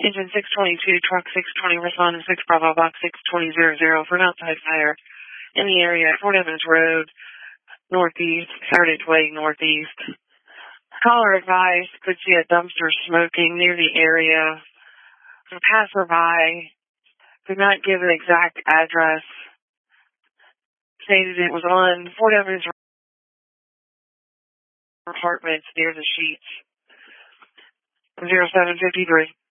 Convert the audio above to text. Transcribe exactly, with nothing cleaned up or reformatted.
Engine six twenty-two, truck six twenty, responding six Bravo box six twenty zero zero for an outside fire in the area at Fort Evans Road, northeast, Heritage Way, northeast. Caller advised could see a dumpster smoking near the area. A passerby could not give an exact address. Stated it was on Fort Evans Road, apartments near the sheets. zero seven five three.